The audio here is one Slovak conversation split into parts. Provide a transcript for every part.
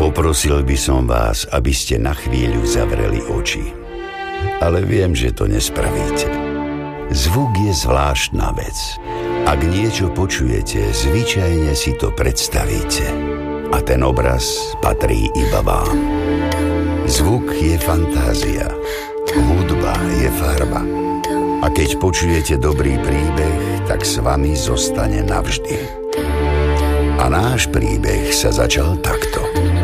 Poprosil by som vás, aby ste na chvíľu zavreli oči. Ale viem, že to nespravíte. Zvuk je zvláštna vec. Ak niečo počujete, zvyčajne si to predstavíte. A ten obraz patrí iba vám. Zvuk je fantázia. Hudba je farba. A keď počujete dobrý príbeh, tak s vami zostane navždy. A náš príbeh sa začal takto.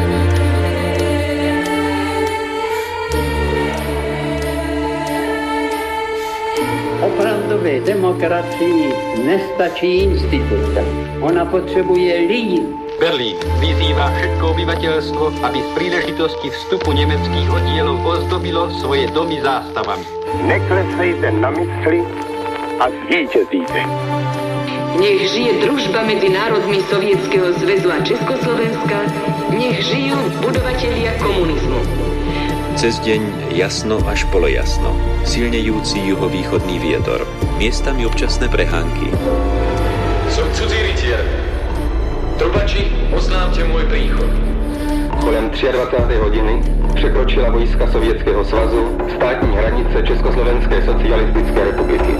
Opravdové demokracii nestačí instituce. Ona potřebuje lidi. Berlín vyzývá všetko obyvateľstvo, aby z príležitosti vstupu nemeckých oddielov ozdobilo svoje domy zástavami. Neklesejte na mysli a zvíťazíte. Nech žije družba medzi národmi Sovietskeho zväzu a Československa, nech žijú budovatelia komunizmu. Cez deň jasno až polojasno, silnejúci juhovýchodný vietor, miestami občasné prehánky. Som cudzí rytier. Trubači, oznámte môj príchod. Kolem 23. hodiny překročila vojska Sovětského svazu státní hranice Československé socialistické republiky.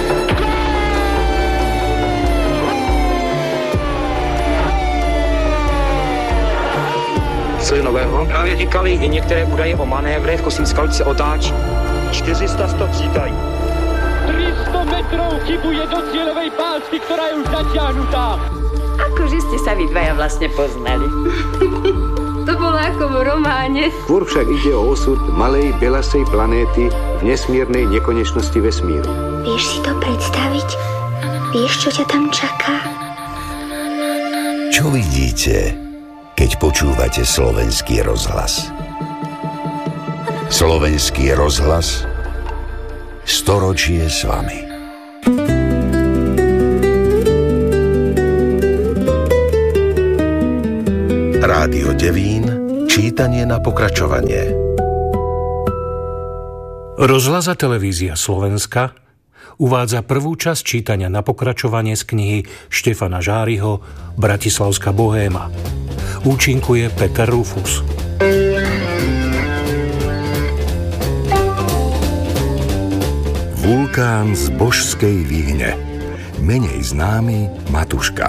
Co je nového? Právě říkali i některé údaje o manévrech, Kosínská loď se otáčí. 400 stop říkají. 300 metrov chybuje do cieľovej pásky, ktorá je už zatiahnutá. Akože ste sa vy dvaja vlastne poznali. To bolo ako v románe. Skôr však ide o osud malej belasej planéty v nesmiernej nekonečnosti vesmíru. Vieš si to predstaviť? Vieš, čo ťa tam čaká? Čo vidíte, keď počúvate Slovenský rozhlas? Slovenský rozhlas, storočie s vami. Rádio Devín, čítanie na pokračovanie. Rozhlas a televízia Slovenska uvádza prvú časť čítania na pokračovanie z knihy Štefana Žáriho Bratislavská bohéma. Účinkuje Peter Rufus. Vulkán z Božskej Vyhne, menej známy Matuška.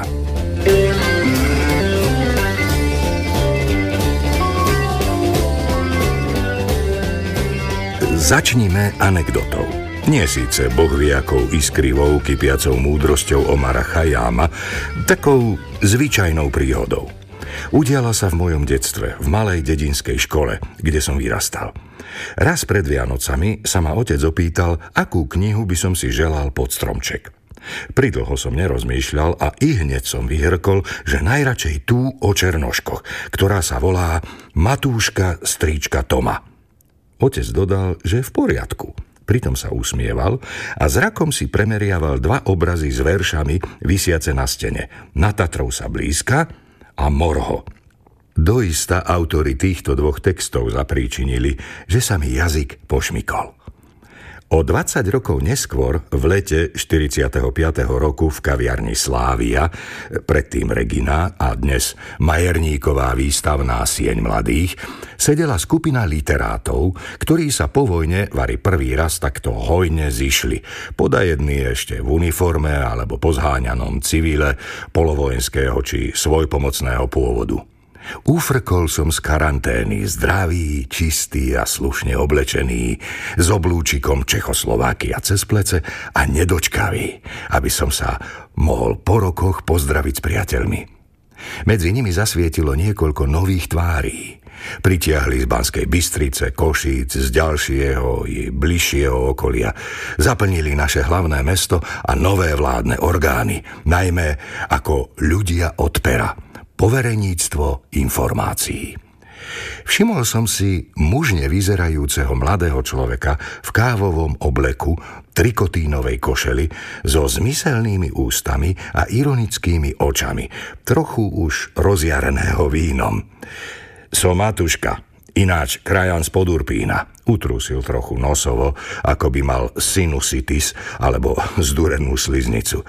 Začnime anekdotou. Nie síce bohviakou iskrivou, kypiacou múdrosťou Omara Chajáma, takou zvyčajnou príhodou. Udiala sa v mojom detstve, v malej dedinskej škole, kde som vyrastal. Raz pred Vianocami sa ma otec opýtal, akú knihu by som si želal pod stromček. Pridlho som nerozmýšľal a ihneď som vyhrkol, že najradšej tú o černoškoch, ktorá sa volá Matúška strýčka Toma. Otec dodal, že v poriadku. Pritom sa usmieval a zrakom si premeriaval dva obrazy s veršami visiace na stene. Na Tatrou sa blízka a Morho. Doista autori týchto dvoch textov zapríčinili, že sa mi jazyk pošmykol. O 20 rokov neskôr, v lete 45. roku v kaviarni Slávia, predtým Regina a dnes Majerníková výstavná sieň mladých, sedela skupina literátov, ktorí sa po vojne vari prvý raz takto hojne zišli. Podajední ešte v uniforme alebo po zháňanom civile, polovojenského či svojpomocného pôvodu. Ufrkol som z karantény, zdravý, čistý a slušne oblečený, s oblúčikom Čechoslovákia cez plece a nedočkavý, aby som sa mohol po rokoch pozdraviť s priateľmi. Medzi nimi zasvietilo niekoľko nových tvárí. Pritiahli z Banskej Bystrice, Košíc, z ďalšieho i bližšieho okolia. Zaplnili naše hlavné mesto a nové vládne orgány, najmä ako ľudia od pera. Povereníctvo informácií. Všimol som si mužne vyzerajúceho mladého človeka v kávovom obleku, trikotínovej košeli, so zmyselnými ústami a ironickými očami, trochu už rozjareného vínom. Som Matuška, ináč krajan z Podurpína, Utrúsil trochu nosovo, ako by mal sinusitis alebo zdúrenú sliznicu.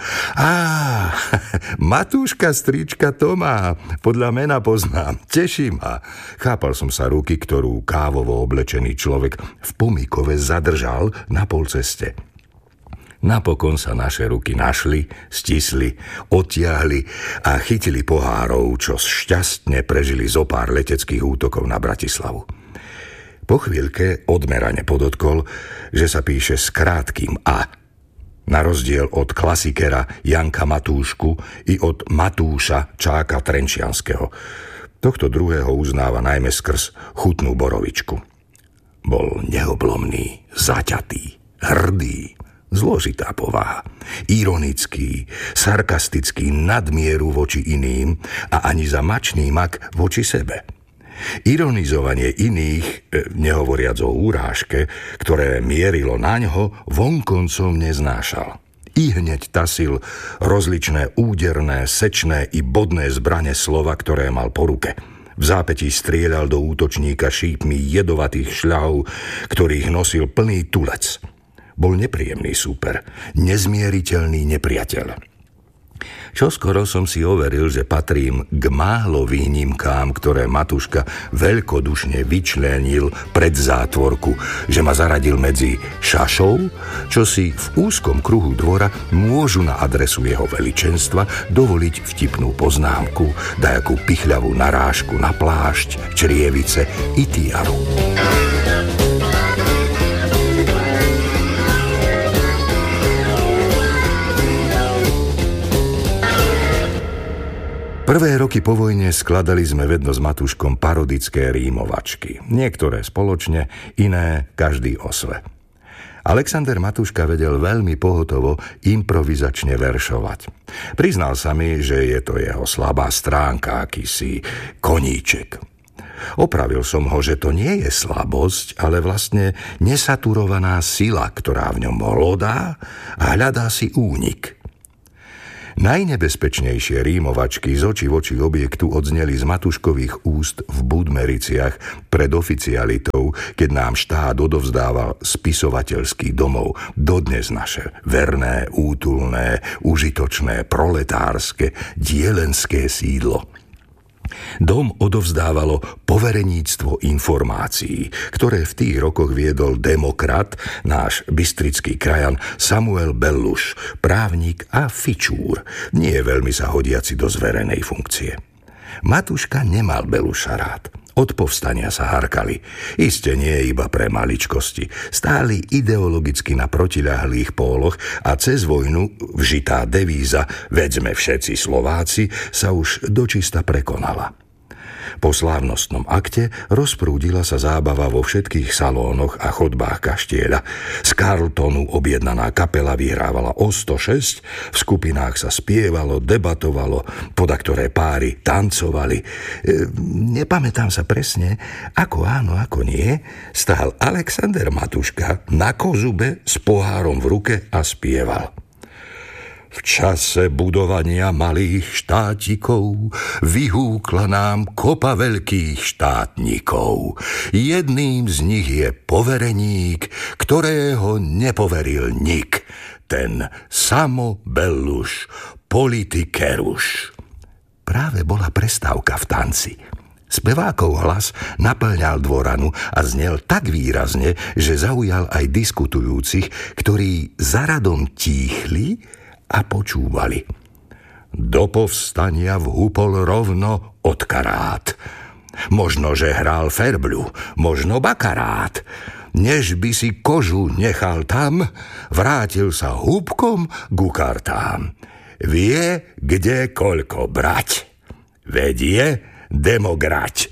Matúška strička Tomá, podľa mena poznám, teší ma. Chápal som sa ruky, ktorú kávovo oblečený človek v pomykove zadržal na polceste. Napokon sa naše ruky našli, stisli, odtiahli a chytili pohárov, čo šťastne prežili zo pár leteckých útokov na Bratislavu. Po chvíľke odmerane podotkol, že sa píše s krátkým A. Na rozdiel od klasikera Janka Matúšku i od Matúša Čáka Trenčianskeho. Tohto druhého uznáva najmä skrz chutnú borovičku. Bol neoblomný, zaťatý, hrdý, zložitá povaha. Ironický, sarkastický, nadmieru voči iným a ani za mačný mak voči sebe. Ironizovanie iných, nehovoriac o úrážke, ktoré mierilo naňho, vonkoncom neznášal. I hneď tasil rozličné úderné, sečné i bodné zbrane slova, ktoré mal po ruke. V zápätí strieľal do útočníka šípmi jedovatých šľahov, ktorých nosil plný tulec. Bol nepríjemný súper, nezmieriteľný nepriateľ. Čoskoro som si overil, že patrím k málo výnimkám, ktoré Matúška veľkodušne vyčlenil pred zátvorku, že ma zaradil medzi šašov, čo si v úzkom kruhu dvora môžu na adresu jeho veličenstva dovoliť vtipnú poznámku, dajakú pichľavú narážku na plášť, črievice i tiaru. Prvé roky po vojne skladali sme vedno s Matúškom parodické rímovačky. Niektoré spoločne, iné každý o sve. Alexander Matúška vedel veľmi pohotovo improvizačne veršovať. Priznal sa mi, že je to jeho slabá stránka, akýsi koníček. Opravil som ho, že to nie je slabosť, ale vlastne nesaturovaná sila, ktorá v ňom hlodá a hľadá si únik. Najnebezpečnejšie rímovačky z očí v oči objektu odzneli z Matúškových úst v Budmericiach pred oficialitou, keď nám štát odovzdával spisovateľský domov, dodnes naše verné, útulné, užitočné, proletárske, dielenské sídlo. Dom odovzdávalo povereníctvo informácií, ktoré v tých rokoch viedol demokrat, náš bystrický krajan Samuel Belluš, právnik a fičúr, nie veľmi sa hodiaci do zverenej funkcie. Matúška nemal Belluša rád. Od povstania sa harkali. Iste nie iba pre maličkosti. Stáli ideologicky na protiľahlých póloch a cez vojnu vžitá devíza "Veď sme všetci Slováci" sa už dočista prekonala. Po slávnostnom akte rozprúdila sa zábava vo všetkých salónoch a chodbách kaštieľa. Z Carltonu objednaná kapela vyhrávala o 106, v skupinách sa spievalo, debatovalo, poda ktoré páry tancovali. Nepamätám sa presne, ako áno, ako nie, stál Alexander Matúška na kozube s pohárom v ruke a spieval. V čase budovania malých štátikov vyhúkla nám kopa veľkých štátnikov. Jedným z nich je povereník, ktorého nepoveril nik. Ten Samo Belluš, politikeruš. Práve bola prestávka v tanci. Spevákov hlas naplňal dvoranu a znel tak výrazne, že zaujal aj diskutujúcich, ktorí za radom tíchli a počúvali. Do povstania vhúpol rovno odkarát. Možno, že hral ferbľu, možno bakarát. Než by si kožu nechal tam, vrátil sa húbkom ku kartám. Vie, kde koľko brať. Vedie demograť.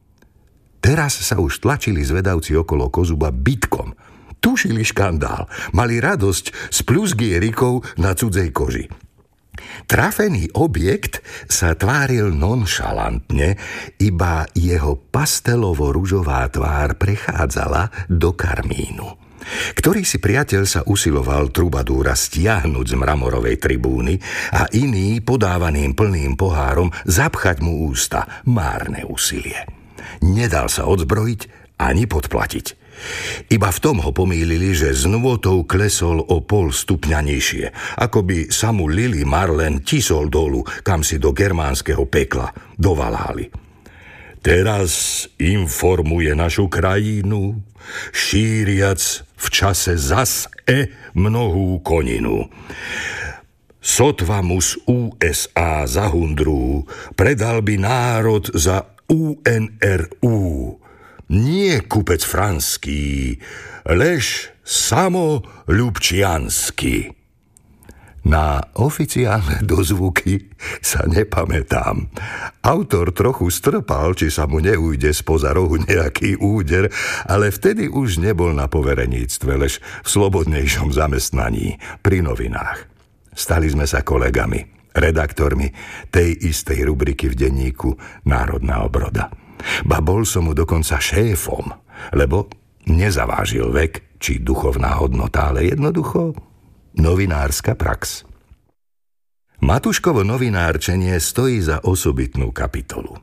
Teraz sa už tlačili zvedavci okolo kozuba bitkom. Tušili škandál, mali radosť z plusgierikov na cudzej koži. Trafený objekt sa tváril nonšalantne, iba jeho pastelovo-ružová tvár prechádzala do karmínu. Ktorý si priateľ sa usiloval trubadúra stiahnuť z mramorovej tribúny a iný podávaným plným pohárom zapchať mu ústa. Márne úsilie. Nedal sa odzbrojiť ani podplatiť. Iba v tom ho pomýlili, že z nôtou klesol o 0,5 stupňa nižšie, ako by samu Lili Marlen tisol dolu, kam si do germánskeho pekla, do Valhály. Teraz informuje našu krajinu, šíriac v čase zas mnohú koninu. Sotva mu z USA zahundrú, predal by národ za UNRU. Nie kupec franský, lež samo Ľubčiansky. Na oficiálne dozvuky sa nepamätám. Autor trochu strpal, či sa mu neujde spoza rohu nejaký úder, ale vtedy už nebol na povereníctve, lež v slobodnejšom zamestnaní pri novinách. Stali sme sa kolegami, redaktormi tej istej rubriky v denníku Národná obroda. Ba bol som mu dokonca šéfom, lebo nezavážil vek či duchovná hodnota, ale jednoducho novinárska prax. Matuškovo novinárčenie stojí za osobitnú kapitolu.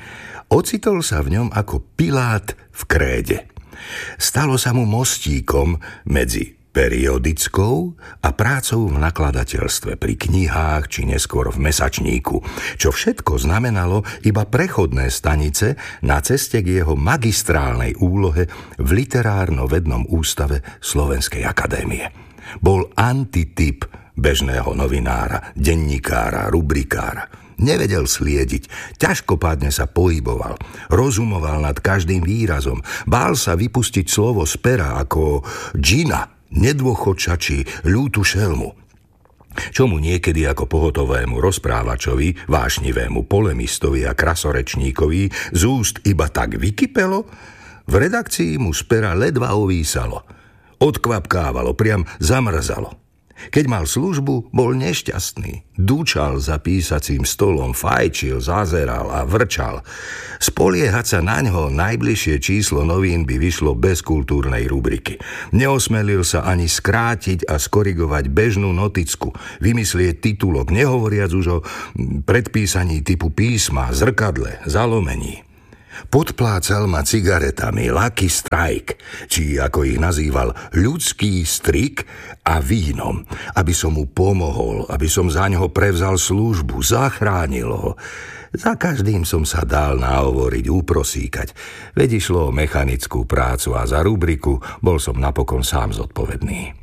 Ocitol sa v ňom ako Pilát v kréde. Stalo sa mu mostíkom medzi periodickou a prácou v nakladateľstve, pri knihách či neskôr v mesačníku, čo všetko znamenalo iba prechodné stanice na ceste k jeho magistrálnej úlohe v literárno-vednom ústave Slovenskej akadémie. Bol antityp bežného novinára, denníkára, rubrikára. Nevedel sliediť, ťažkopádne sa pohyboval, rozumoval nad každým výrazom, bál sa vypustiť slovo z pera ako džina, nedôchodča či ľútu šelmu. Čo mu niekedy ako pohotovému rozprávačovi, vášnivému polemistovi a krasorečníkovi z úst iba tak vykypelo, v redakcii mu z pera ledva ovísalo. Odkvapkávalo, priam zamrzalo. Keď mal službu, bol nešťastný. Dúčal za písacím stolom, fajčil, zazeral a vrčal. Spoliehať sa naňho najbližšie číslo novín by vyšlo bez kultúrnej rubriky. Neosmelil sa ani skrátiť a skorigovať bežnú noticku, vymyslieť titulok, nehovoriac už o predpísaní typu písma, zrkadle, zalomení. Podplácal ma cigaretami, Lucky Strike, či ako ich nazýval, ľudský strik a vínom, aby som mu pomohol, aby som za ňoho prevzal službu, zachránil ho. Za každým som sa dal nahovoriť, uprosíkať. Veď išlo o mechanickú prácu a za rubriku bol som napokon sám zodpovedný.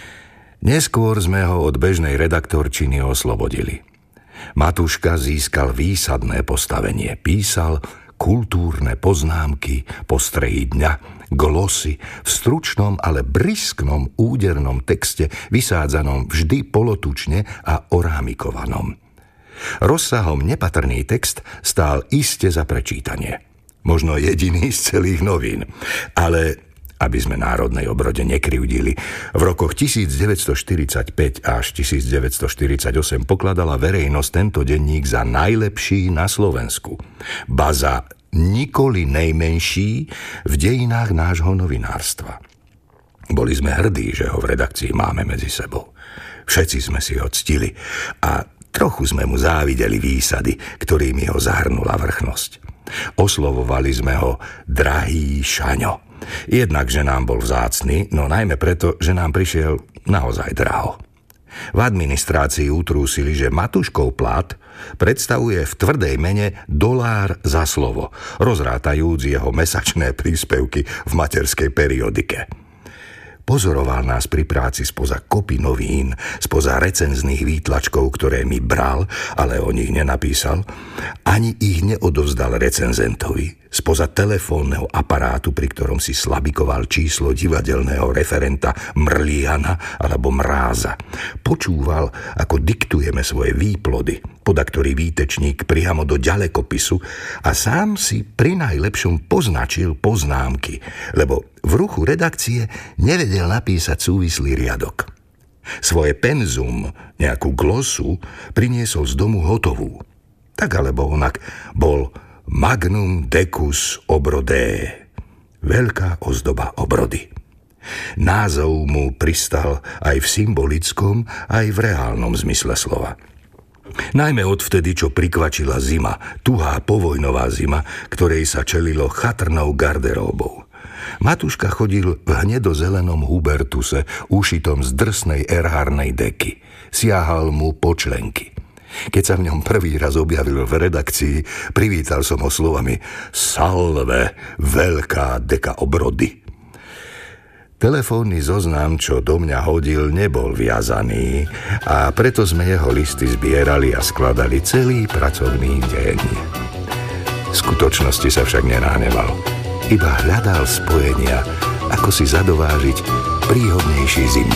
Neskôr sme ho od bežnej redaktorčiny oslobodili. Matuška získal výsadné postavenie, písal kultúrne poznámky, postrehy dňa, glosy v stručnom, ale brisknom údernom texte, vysádzanom vždy polotučne a orámikovanom. Rozsahom nepatrný text stál iste za prečítanie. Možno jediný z celých novín. Ale aby sme Národnej obrode nekrivdili, v rokoch 1945 až 1948 pokladala verejnosť tento denník za najlepší na Slovensku. Ba za nikoli najmenší v dejinách nášho novinárstva. Boli sme hrdí, že ho v redakcii máme medzi sebou. Všetci sme si ho ctili a trochu sme mu závideli výsady, ktorými ho zahrnula vrchnosť. Oslovovali sme ho drahý Šaňo. Jednak, že nám bol vzácny, no najmä preto, že nám prišiel naozaj draho. V administrácii utrúsili, že Matuškov plat predstavuje v tvrdej mene $1 za slovo, rozrátajúc jeho mesačné príspevky v materskej periodike. Pozoroval nás pri práci spoza kopy novín, spoza recenzných výtlačkov, ktoré mi bral, ale o nich nenapísal, ani ich neodovzdal recenzentovi, spoza telefónneho aparátu, pri ktorom si slabikoval číslo divadelného referenta Mrliana alebo Mráza. Počúval, ako diktujeme svoje výplody, podaktorý výtečník priamo do ďalekopisu a sám si pri najlepšom poznačil poznámky, lebo v ruchu redakcie nevedel napísať súvislý riadok. Svoje penzum, nejakú glosu, priniesol z domu hotovú. Tak alebo onak bol Magnum Decus Obrodé, veľká ozdoba obrody. Názov mu pristal aj v symbolickom, aj v reálnom zmysle slova. Najmä odvtedy, čo prikvačila zima, tuhá povojnová zima, ktorej sa čelilo chatrnou garderóbou. Matuška chodil v hnedozelenom Hubertuse, ušitom z drsnej erhárnej deky. Siahal mu po členky. Keď sa v ňom prvý raz objavil v redakcii, privítal som ho slovami Salve, veľká deka obrody. Telefónny zoznam, čo do mňa hodil, nebol viazaný a preto sme jeho listy zbierali a skladali celý pracovný deň. V skutočnosti sa však nenahneval. Iba hľadal spojenia, ako si zadovážiť príhodnejší zimný